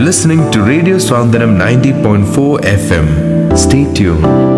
listening to Radio Swandanam 90.4 FM. Stay tuned.